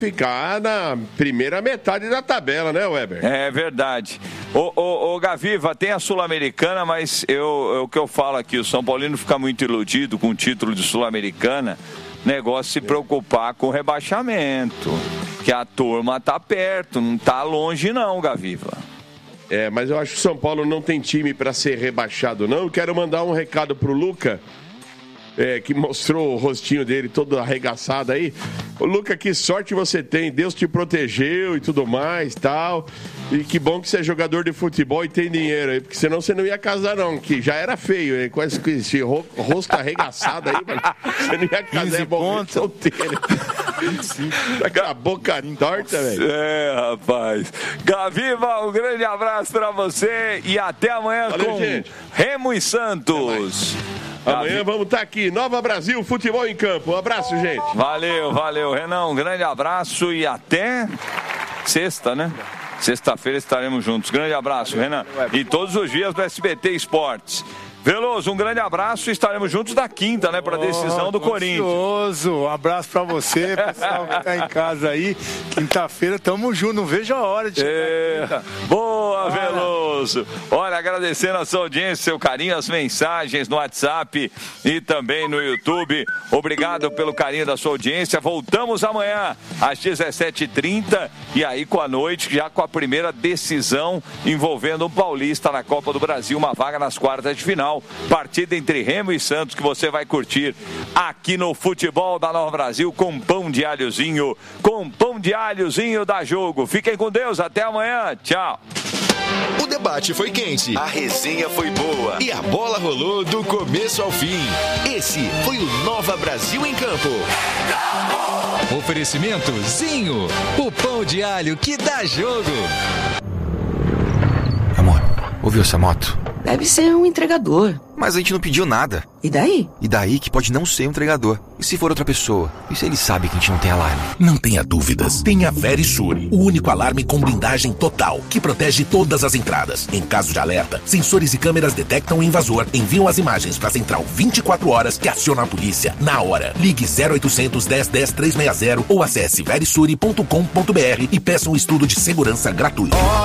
ficar na primeira metade da tabela, né, Weber? É verdade. Ô Gaviva, tem a Sul-Americana, mas o que eu falo aqui, o São Paulino fica muito iludido com o título de Sul-Americana, negócio se preocupar com o rebaixamento, que a turma tá perto, não tá longe não, Gaviva. Mas eu acho que o São Paulo não tem time para ser rebaixado, não. Eu quero mandar um recado pro Luca, que mostrou o rostinho dele todo arregaçado aí. Ô, Luca, que sorte você tem, Deus te protegeu e tudo mais, tal. E que bom que você é jogador de futebol e tem dinheiro aí, porque senão você não ia casar não, que já era feio, hein? Com esse rosto arregaçado aí, mano. Você não ia casar, é bom solteiro. Tá com a boca torta, velho. Rapaz. Gaviva, um grande abraço pra você e até amanhã. Valeu, com gente. Remo e Santos. Amanhã vamos estar aqui, Nova Brasil, futebol em campo. Um abraço, gente. Valeu, Renan. Um grande abraço e até sexta, né? Sexta-feira estaremos juntos. Grande abraço, Renan. E todos os dias do SBT Esportes. Veloso, um grande abraço e estaremos juntos na quinta, né, para a decisão do Corinthians. Um abraço para você, pessoal que tá em casa aí. Quinta-feira, tamo junto, não vejo a hora de chegar. Boa, Veloso. Olha, agradecendo a sua audiência, seu carinho, as mensagens no WhatsApp e também no YouTube. Obrigado pelo carinho da sua audiência. Voltamos amanhã às 17h30 e aí com a noite, já com a primeira decisão envolvendo o Paulista na Copa do Brasil, uma vaga nas quartas de final. Partida entre Remo e Santos que você vai curtir aqui no Futebol da Nova Brasil com pão de alhozinho, da Jogo. Fiquem com Deus, até amanhã, tchau. O debate foi quente, a resenha foi boa e a bola rolou do começo ao fim. Esse foi o Nova Brasil em Campo. Oferecimento Zinho, o pão de alho que dá jogo. Amor, ouviu essa moto? Deve ser um entregador. Mas a gente não pediu nada. E daí? E daí que pode não ser um entregador. E se for outra pessoa? E se ele sabe que a gente não tem alarme? Não tenha dúvidas. Tenha a Verisure, o único alarme com blindagem total, que protege todas as entradas. Em caso de alerta, sensores e câmeras detectam o invasor, enviam as imagens para a central 24 horas que aciona a polícia na hora. Ligue 0800 10 10 360 ou acesse verisure.com.br e peça um estudo de segurança gratuito.